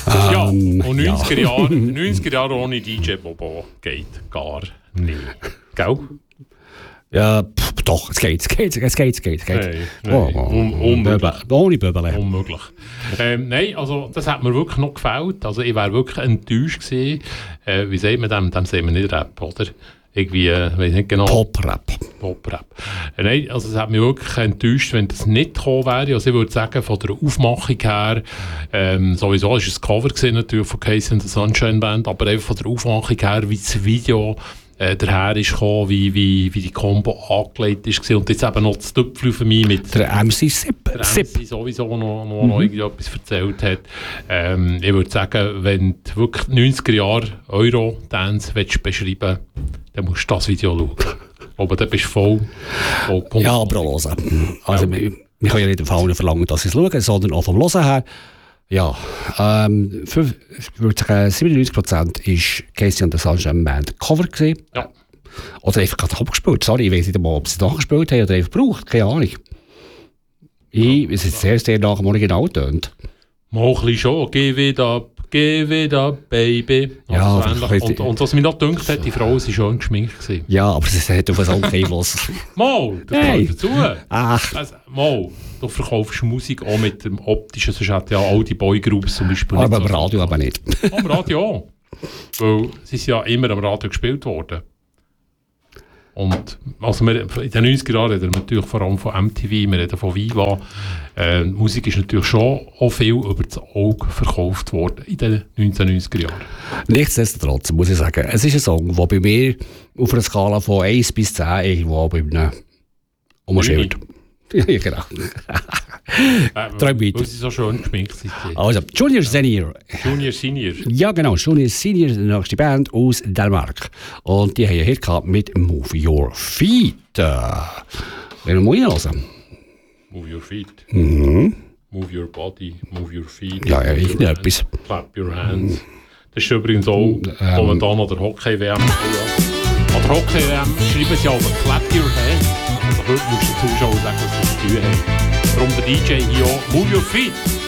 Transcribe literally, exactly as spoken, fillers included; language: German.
Ja, Ähm, und neunziger ja. Jahre, neunziger Jahre ohne D J Bobo geht gar nicht. Gell? Ja, pff, doch, es geht, es geht, es geht, es geht. Es geht. Nein, nein, Oh, oh, un- unmöglich. Böbel, ohne Böbel. Unmöglich. Ähm, nein, also das hat mir wirklich noch gefällt. Also ich wäre wirklich enttäuscht gewesen. Äh, wie sagt man dem? Dem sehen wir nicht Rap, oder? Irgendwie, äh, weiß nicht genau. Pop-Rap. Pop-Rap. Äh, nein, also es hat mich wirklich enttäuscht, wenn das nicht gekommen wäre. Also ich würde sagen, von der Aufmachung her, ähm, sowieso war es ein Cover gewesen, natürlich von Casey and the Sunshine Band, aber einfach von der Aufmachung her, wie das Video äh, daher ist gekommen, wie, wie, wie die Combo angelegt ist und jetzt eben noch das Tüpfel für mich mit Der M C Sip. der M C Sip. sowieso noch, noch, noch irgendwie etwas erzählt hat. Ähm, ich würde sagen, wenn du wirklich neunziger Jahre Euro-Dance beschreiben willst, dann musst du das Video schauen. Aber dann bist du voll, voll Punkt. Ja, aber auch hören. Also, ja. wir, wir können ja nicht von allen verlangen, dass sie es schauen, sondern auch vom Hören her. Ja, ähm, für, ich würde sagen, siebenundneunzig Prozent war Casey and the Sunshine Band Cover gewesen. Ja. Oder einfach gerade abgespielt. Sorry, ich weiß nicht mal, ob sie es nachgespielt haben oder einfach gebraucht. Keine Ahnung. Ich, es ist sehr, sehr nach dem Original tönt. Mal ein bisschen schon. Give it up, give it up, baby. Ja, Also so ähnlich. und, und was mich noch gedünkt hat, die Frau war schön geschminkt gewesen. Ja, aber es hat auf einen Song Einfluss. Mal, das Hey. gehört dazu. Ach, Also, mal, du verkaufst Musik auch mit dem optischen, sonst hat ja all die Boygroups zum Beispiel aber nicht am so. Radio aber nicht. Am Radio auch. Weil sie ist ja immer am Radio gespielt worden. Und also wir, in den neunziger Jahren reden wir natürlich vor allem von M T V, wir reden von Viva. Äh, Musik ist natürlich schon auch viel über das Auge verkauft worden in den neunzehnhundertneunziger Jahren. Nichtsdestotrotz muss ich sagen, es ist ein Song, der bei mir auf einer Skala von eins bis zehn irgendwo bei einem umschwirrt. Ja, genau. Äh, Träum weiter. weil sie so schön geschminkt sind. Also, Junior Senior. Junior, Senior. Ja, genau. Junior Senior ist die nächste Band aus Dänemark. Und die haben einen Hit gehabt mit Move Your Feet. Äh, Wenn wir mal reinhören. Move your feet. Mhm. Move your body. Move your feet. Ja, ja, move your irgendetwas. hands, Clap your hands. Das ist übrigens auch Ähm. momentan an der Hockey-W M. An der Hockey-W M schreiben sie aber Clap your hands. Also heute musst du den Zuschauern sagen, was sie zu tun haben. Darum der D J hier auch Move your feet.